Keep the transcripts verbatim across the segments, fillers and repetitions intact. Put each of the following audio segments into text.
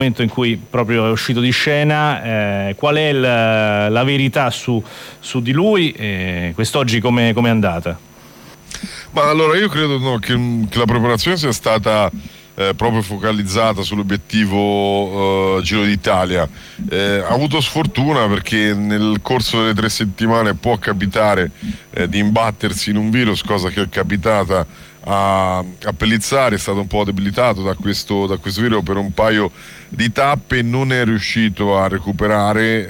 in cui proprio è uscito di scena, eh, qual è il, la verità su, su di lui, eh, quest'oggi come è andata? Ma allora io credo no, che, che la preparazione sia stata eh, proprio focalizzata sull'obiettivo eh, Giro d'Italia. Eh, ha avuto sfortuna perché nel corso delle tre settimane può capitare eh, di imbattersi in un virus, cosa che è capitata a, a Pellizzari. È stato un po' debilitato da questo, da questo virus per un paio di tappe, non è riuscito a recuperare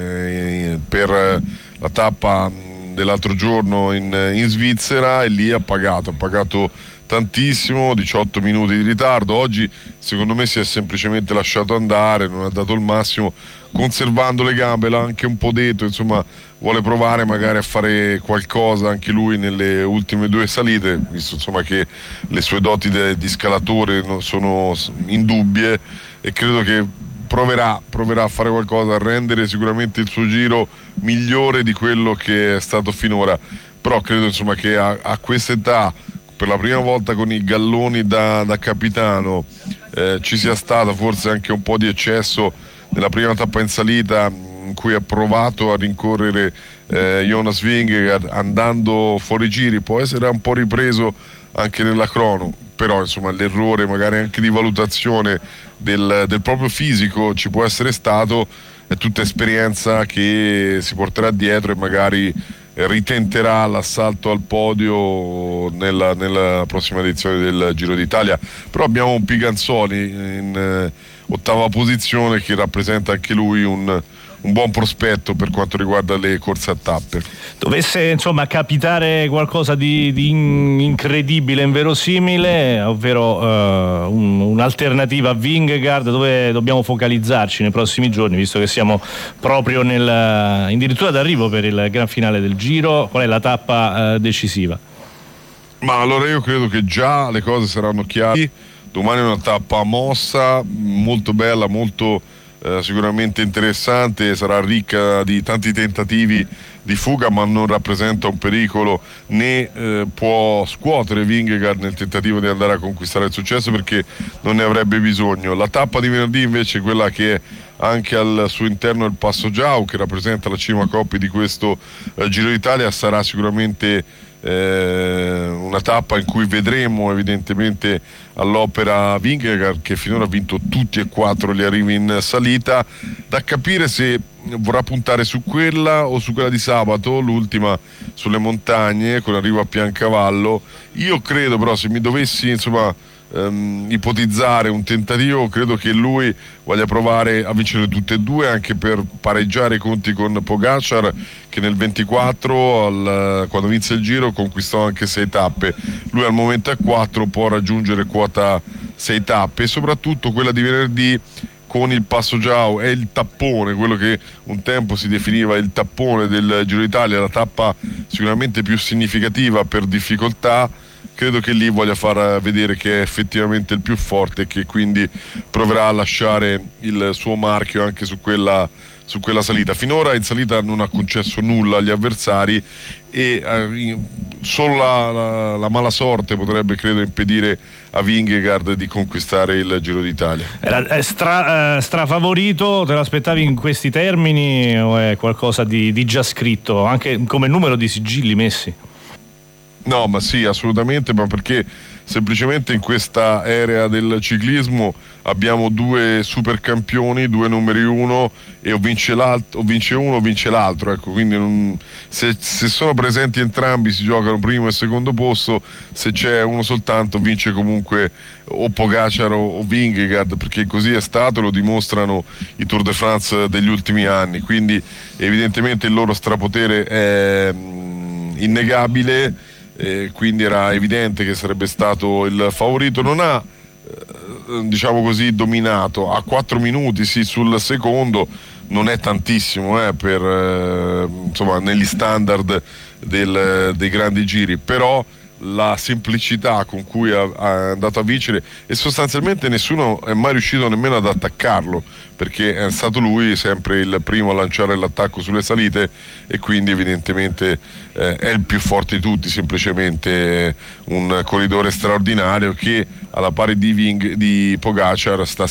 eh, per la tappa dell'altro giorno in, in Svizzera, e lì ha pagato, ha pagato tantissimo, diciotto minuti di ritardo. Oggi secondo me si è semplicemente lasciato andare, non ha dato il massimo, conservando le gambe, l'ha anche un po' detto, insomma vuole provare magari a fare qualcosa anche lui nelle ultime due salite, visto insomma che le sue doti de, di scalatore sono indubbie, e credo che proverà, proverà a fare qualcosa, a rendere sicuramente il suo giro migliore di quello che è stato finora. Però credo insomma che a, a questa età, per la prima volta con i galloni da, da capitano, eh, ci sia stato forse anche un po' di eccesso nella prima tappa in salita, in cui ha provato a rincorrere eh, Jonas Vingegaard andando fuori giri. Può essere un po' ripreso anche nella crono, però insomma l'errore magari anche di valutazione del, del proprio fisico ci può essere stato. È tutta esperienza che si porterà dietro e magari ritenterà l'assalto al podio nella, nella prossima edizione del Giro d'Italia. Però abbiamo un Piganzoli in eh, ottava posizione, che rappresenta anche lui un, un buon prospetto per quanto riguarda le corse a tappe. Dovesse insomma capitare qualcosa di, di incredibile, inverosimile, ovvero uh, un, un'alternativa a Vingegaard, dove dobbiamo focalizzarci nei prossimi giorni, visto che siamo proprio nel, addirittura d'arrivo per il gran finale del Giro? Qual è la tappa uh, decisiva? Ma allora io credo che già le cose saranno chiare. Domani è una tappa mossa, molto bella, molto eh, sicuramente interessante, sarà ricca di tanti tentativi di fuga, ma non rappresenta un pericolo, né eh, può scuotere Vingegaard nel tentativo di andare a conquistare il successo, perché non ne avrebbe bisogno. La tappa di venerdì invece, quella che è anche al suo interno il Passo Giau, che rappresenta la cima coppia di questo eh, Giro d'Italia, sarà sicuramente eh, una tappa in cui vedremo evidentemente all'opera Vingegaard, che finora ha vinto tutti e quattro gli arrivi in salita. Da capire se vorrà puntare su quella o su quella di sabato, l'ultima sulle montagne con arrivo a Piancavallo. Io credo però, se mi dovessi insomma ehm, ipotizzare un tentativo, credo che lui voglia provare a vincere tutte e due, anche per pareggiare i conti con Pogacar, che nel ventiquattro, al, quando vinse il Giro, conquistò anche sei tappe. Lui al momento è quattro, può raggiungere quota sei tappe, e soprattutto quella di venerdì con il Passo Giau è il tappone, quello che un tempo si definiva il tappone del Giro d'Italia, la tappa sicuramente più significativa per difficoltà. Credo che lì voglia far vedere che è effettivamente il più forte, e che quindi proverà a lasciare il suo marchio anche su quella, su quella salita. Finora in salita non ha concesso nulla agli avversari, e eh, solo la, la, la mala sorte potrebbe, credo, impedire a Vingegaard di conquistare il Giro d'Italia. Era stra, eh, strafavorito, te l'aspettavi in questi termini o è qualcosa di, di già scritto, anche come numero di sigilli messi? No, ma sì, assolutamente, ma perché semplicemente in questa area del ciclismo abbiamo due supercampioni, due numeri uno, e o vince, o vince uno o vince l'altro, ecco. Quindi non, se, se sono presenti entrambi si giocano primo e secondo posto, se c'è uno soltanto vince comunque o Pogacar o, o Vingegaard, perché così è stato, lo dimostrano i Tour de France degli ultimi anni. Quindi evidentemente il loro strapotere è mh, innegabile. Eh, quindi era evidente che sarebbe stato il favorito. Non ha eh, diciamo così dominato, a quattro minuti sì sul secondo, non è tantissimo eh, per, eh, insomma, negli standard del, dei grandi giri, però la semplicità con cui è andato a vincere, e sostanzialmente nessuno è mai riuscito nemmeno ad attaccarlo, perché è stato lui sempre il primo a lanciare l'attacco sulle salite, e quindi evidentemente eh, è il più forte di tutti, semplicemente un corridore straordinario che alla pari di, Ving, di Pogacar sta